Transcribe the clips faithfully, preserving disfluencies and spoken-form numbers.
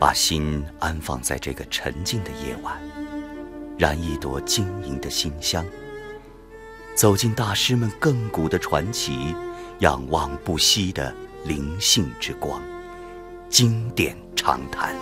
把心安放在这个沉静的夜晚，燃一朵晶莹的馨香，走进大师们亘古的传奇，仰望不息的灵性之光，经典长谈。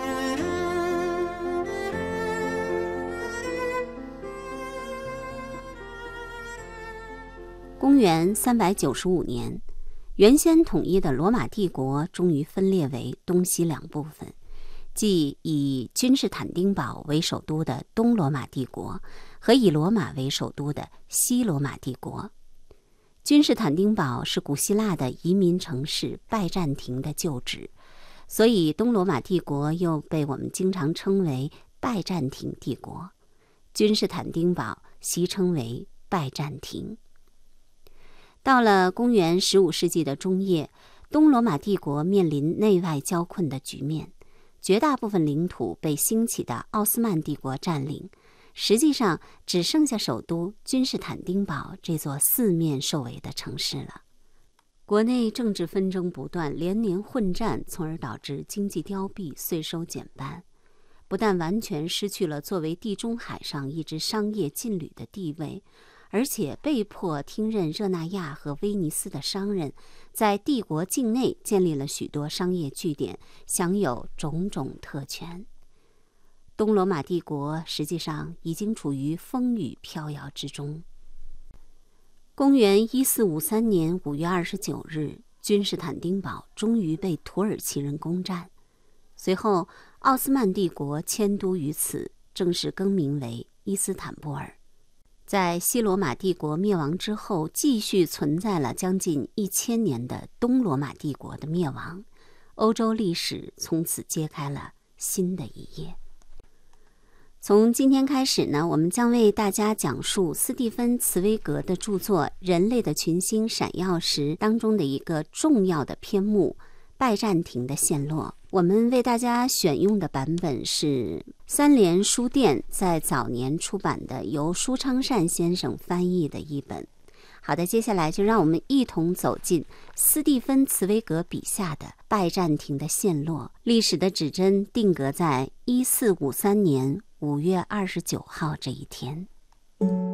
公元三百九十五年，原先统一的罗马帝国终于分裂为东西两部分，即以君士坦丁堡为首都的东罗马帝国和以罗马为首都的西罗马帝国。君士坦丁堡是古希腊的移民城市拜占庭的旧址，所以东罗马帝国又被我们经常称为拜占庭帝国，君士坦丁堡习称为拜占庭。到了公元十五世纪的中叶，东罗马帝国面临内外交困的局面，绝大部分领土被兴起的奥斯曼帝国占领，实际上只剩下首都君士坦丁堡这座四面受围的城市了。国内政治纷争不断，连年混战，从而导致经济凋敝，税收减半，不但完全失去了作为地中海上一支商业劲旅的地位，而且被迫听任热那亚和威尼斯的商人在帝国境内建立了许多商业据点，享有种种特权。东罗马帝国实际上已经处于风雨飘摇之中。公元一四五三年五月二十九日，君士坦丁堡终于被土耳其人攻占，随后奥斯曼帝国迁都于此，正式更名为伊斯坦布尔。在西罗马帝国灭亡之后，继续存在了将近一千年的东罗马帝国的灭亡，欧洲历史从此揭开了新的一页。从今天开始呢，我们将为大家讲述斯蒂芬·茨威格的著作《人类的群星闪耀时》当中的一个重要的篇目——拜占庭的陷落。我们为大家选用的版本是三联书店在早年出版的，由舒昌善先生翻译的一本。好的，接下来就让我们一同走进斯蒂芬·茨威格笔下的拜占庭的陷落，历史的指针定格在一四五三年五月二十九号这一天。